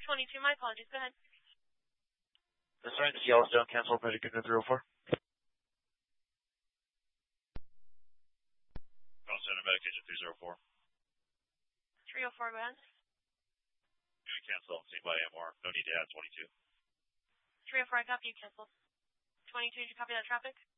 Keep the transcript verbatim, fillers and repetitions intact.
twenty-two, my apologies. Go ahead. That's right. This is Yellowstone. Cancel Medic Unit three oh four. Yellowstone Medication three oh four. three oh four, go ahead. Unit cancel. Seen by M R. No need to add twenty-two. three oh four, I copy you. Cancel. twenty-two, did you copy that traffic?